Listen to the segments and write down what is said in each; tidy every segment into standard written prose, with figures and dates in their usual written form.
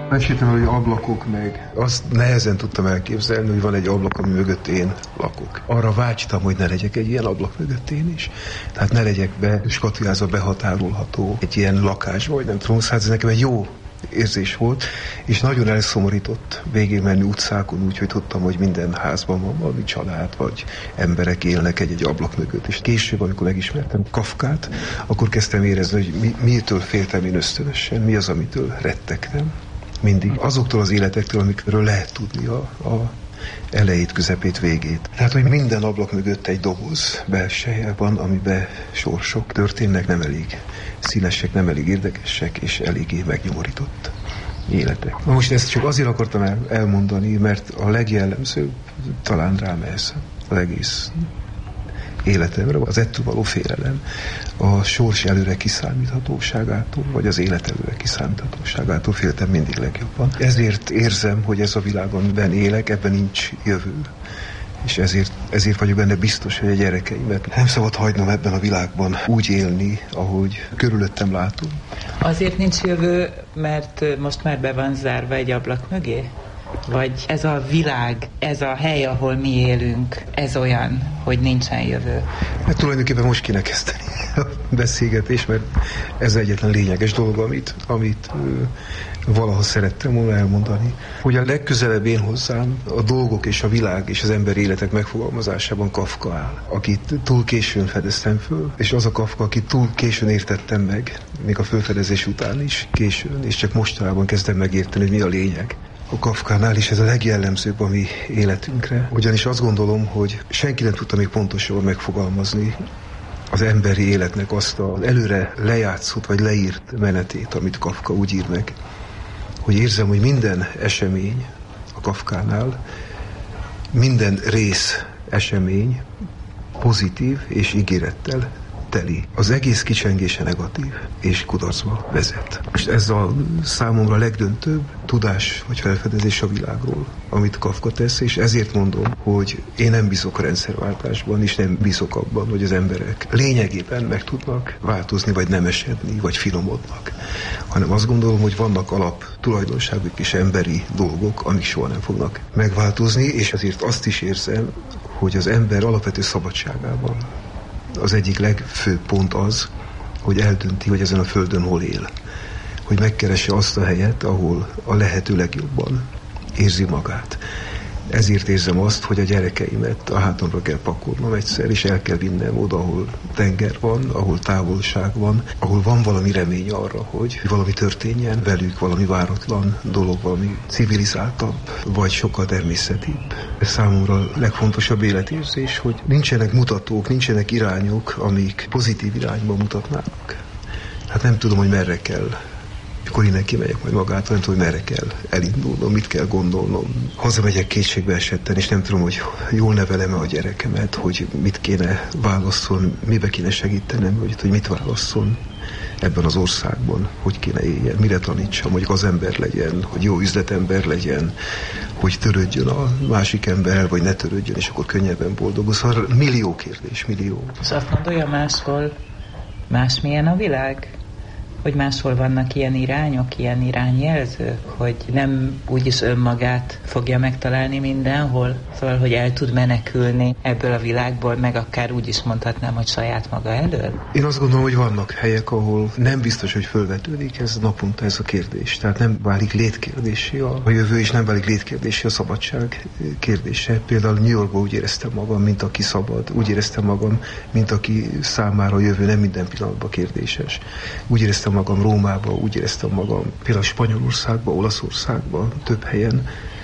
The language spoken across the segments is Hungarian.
Meséltem, hogy ablakok meg. Azt nehezen tudtam elképzelni, hogy van egy ablak, ami mögött én lakok. Arra vágytam, hogy ne legyek egy ilyen ablak mögött én is. Tehát ne legyek skatujázva, behatárolható egy ilyen lakásba, vagy nem tudom, szóval ez nekem egy jó érzés volt, és nagyon elszomorított végigmenni utcákon, úgyhogy tudtam, hogy minden házban van valami család, vagy emberek élnek egy ablak mögött. És később, amikor megismertem Kafkát, akkor kezdtem érezni, hogy mitől féltem én ösztönösen, mi az, amitől rettegtem. Mindig azoktól az életektől, amikről lehet tudni a elejét, közepét, végét. Tehát, hogy minden ablak mögött egy doboz belseje van, amiben sorsok történnek, nem elég színesek, nem elég érdekesek, és eléggé megnyomorított életek. Na most ezt csak azért akartam elmondani, mert a legjellemzőbb talán rám ez az egész életemre, az ettől való félelem, a sors előre kiszámíthatóságától, vagy az élet előre kiszámíthatóságától féltem mindig legjobban. Ezért érzem, hogy ez a világ, amiben élek, ebben nincs jövő. És ezért vagyok benne biztos, hogy a gyerekeimet nem szabad hagynom ebben a világban úgy élni, ahogy körülöttem látom. Azért nincs jövő, mert most már be van zárva egy ablak mögé? Vagy ez a világ, ez a hely, ahol mi élünk, ez olyan, hogy nincsen jövő? Hát tulajdonképpen most kéne kezdeni a beszélgetés, mert ez egyetlen lényeges dolog, amit valaha szerettem volna elmondani. Hogy a legközelebb én hozzám a dolgok és a világ és az ember életek megfogalmazásában Kafka áll, akit túl későn fedeztem föl, és az a Kafka, akit túl későn értettem meg, még a fölfedezés után is későn, és csak mostanában kezdtem megérteni, hogy mi a lényeg. A Kafkánál is ez a legjellemzőbb a mi életünkre. Ugyanis azt gondolom, hogy senki nem tudta még pontosabban megfogalmazni az emberi életnek azt az előre lejátszott vagy leírt menetét, amit Kafka úgy ír meg, hogy érzem, hogy minden esemény a Kafkánál, minden rész esemény pozitív és ígérettel teli. Az egész kicsengése negatív és kudarcba vezet. És ez a számomra legdöntőbb tudás vagy felfedezés a világról, amit Kafka tesz, és ezért mondom, hogy én nem bízok a rendszerváltásban, és nem bízok abban, hogy az emberek lényegében meg tudnak változni, vagy nem esedni, vagy finomodnak. Hanem azt gondolom, hogy vannak alap tulajdonságok és emberi dolgok, amik soha nem fognak megváltozni, és ezért azt is érzem, hogy az ember alapvető szabadságában az egyik legfőbb pont az, hogy eldönti, hogy ezen a földön hol él. Hogy megkeresse azt a helyet, ahol a lehető legjobban érzi magát. Ezért érzem azt, hogy a gyerekeimet a hátamra kell pakolnom egyszer, és el kell vinnem oda, ahol tenger van, ahol távolság van, ahol van valami remény arra, hogy valami történjen velük, valami váratlan dolog, valami civilizáltabb, vagy sokkal természetibb. Ez számomra a legfontosabb életérzés, hogy nincsenek mutatók, nincsenek irányok, amik pozitív irányba mutatnának. Hát nem tudom, hogy merre kell. Akkor innen kimegyek majd magától, nem tudom, hogy merre kell elindulnom, mit kell gondolnom. Hazamegyek kétségbe esetten, és nem tudom, hogy jól nevelem-e a gyerekemet, hogy mit kéne válasszon, mibe kéne segítenem, hogy mit válasszon ebben az országban, hogy kéne éljen, mire tanítsam, hogy az ember legyen, hogy jó üzletember legyen, hogy törődjön a másik ember, vagy ne törődjön, és akkor könnyebben boldog. Szóval millió kérdés, millió. És azt gondolja máshol, másmilyen a világ? Hogy máshol vannak ilyen irányok, ilyen irányjelzők, hogy nem úgyis önmagát fogja megtalálni mindenhol, szóval, hogy el tud menekülni ebből a világból, meg akár úgy is mondhatnám, hogy saját maga elől? Én azt gondolom, hogy vannak helyek, ahol nem biztos, hogy fölvetődik ez naponta ez a kérdés. Tehát nem válik létkérdésé a jövő, és nem válik létkérdésé a szabadság kérdése. Például New Yorkban úgy éreztem magam, mint aki szabad. Úgy éreztem magam, mint aki számára a jövő nem minden pillanatban kérdéses. Úgy éreztem magam Rómában, úgy éreztem magam például Spanyolországban, Olaszországban, több helyen,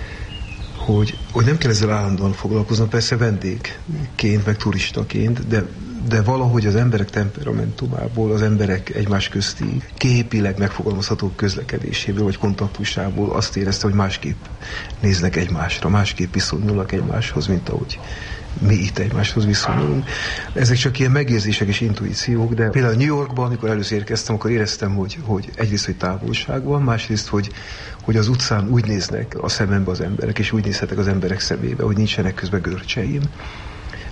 hogy nem kell ezzel állandóan foglalkoznom, persze vendégként, meg turistaként, de valahogy az emberek temperamentumából, az emberek egymás közti képileg megfogalmazható közlekedéséből, vagy kontaktusából azt éreztem, hogy másképp néznek egymásra, másképp viszonyulnak egymáshoz, mint ahogy mi itt egymáshoz viszonyulunk. Ezek csak ilyen megérzések és intuíciók, de például New Yorkban, amikor először érkeztem, akkor éreztem, hogy egyrészt, hogy távolság van, másrészt, hogy az utcán úgy néznek a szemembe az emberek, és úgy nézhetek az emberek szemébe, hogy nincsenek közben görcseim.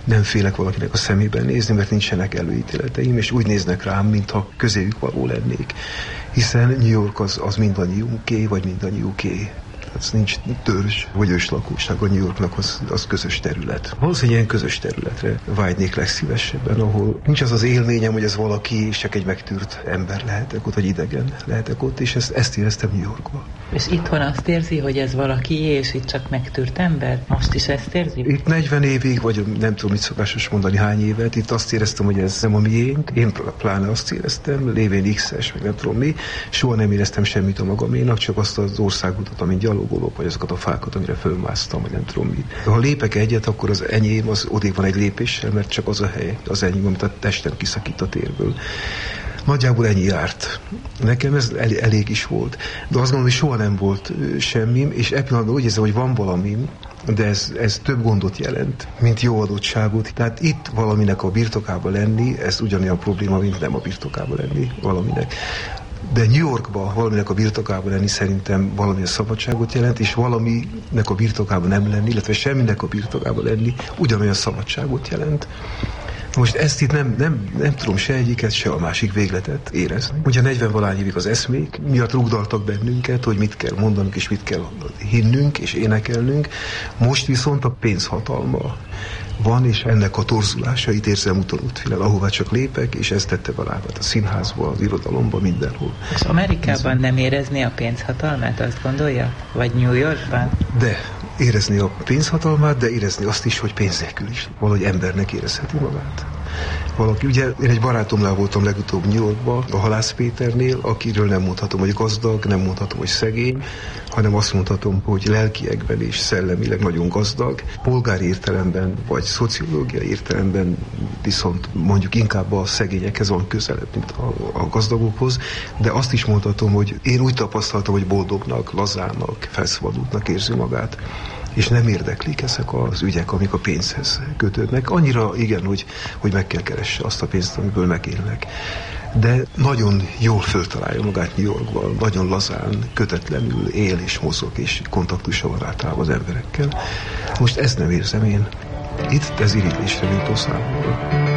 nem félek valakinek a szemében nézni, mert nincsenek előítéleteim, és úgy néznek rám, mintha közéjük való lennék. Hiszen New York az mindannyiunké, vagy mindannyiuké. Ez nincs törzs vagy őslakóság, a New Yorknak az közös terület. Valószínűleg ilyen közös területre vágynék legszívesebben, ahol nincs az az élményem, hogy ez valaki, és csak egy megtűrt ember lehetek ott, vagy idegen lehetek ott, és ezt éreztem New Yorkban. És itthon azt érzi, hogy ez valaki, és itt csak megtűrt ember? Most is ezt érzi? Itt 40 évig, vagy nem tudom, mit szokásos mondani, hány évet, itt azt éreztem, hogy ez nem a miénk. Én pláne azt éreztem, lévén X-es, meg nem tudom mi, soha nem éreztem semmit a magaménak, csak azt az országutat, amin gyalogolok, vagy azokat a fákat, amire fölmásztam, vagy nem tudom mit. Ha lépek egyet, akkor az enyém az odébb van egy lépéssel, mert csak az a hely, az enyém, amit a testem kiszakít a térből. Nagyjából ennyi járt. Nekem ez elég is volt. De azt gondolom, hogy soha nem volt semmim, és e pillanatban úgy érzem, hogy van valamim, de ez több gondot jelent, mint jó adottságot. Tehát itt valaminek a birtokában lenni, ez ugyanolyan probléma, mint nem a birtokában lenni valaminek. De New Yorkban valaminek a birtokában lenni szerintem valamilyen szabadságot jelent, és valaminek a birtokában nem lenni, illetve semminek a birtokában lenni ugyanolyan szabadságot jelent. Most ezt itt nem tudom se egyiket, se a másik végletet érezni. Ugye 40-valány évig az eszmék miatt rugdaltak bennünket, hogy mit kell mondanunk, és mit kell hinnünk, és énekelnünk. Most viszont a pénzhatalma van, és ennek a torzulásait érzem úton útfélen, ahová csak lépek, és ez tette be lábát a színházba, az irodalomba, mindenhol. És Amerikában nem érezni a pénzhatalmát, azt gondolja? Vagy New Yorkban? De érezni a pénzhatalmát, de érezni azt is, hogy pénz nélkül is valahogy embernek érezheti magát. Valaki, ugye én egy barátomnál voltam legutóbb New Yorkban, a Halász Péternél, akiről nem mondhatom, hogy gazdag, nem mondhatom, hogy szegény, hanem azt mondhatom, hogy lelkiekben és szellemileg nagyon gazdag. Polgári értelemben, vagy szociológiai értelemben viszont mondjuk inkább a szegényekhez van közelebb, mint a gazdagokhoz, de azt is mondhatom, hogy én úgy tapasztaltam, hogy boldognak, lazának, felszabadultnak érzi magát, és nem érdeklik ezek az ügyek, amik a pénzhez kötődnek. Annyira igen, hogy meg kell keresse azt a pénzt, amiből megélnek. De nagyon jól föltalálja magát New Yorkban, nagyon lazán, kötetlenül él és mozog, és kontaktusra van általában az emberekkel. Most ezt nem érzem én. Itt ez irigylésre méltó számomra.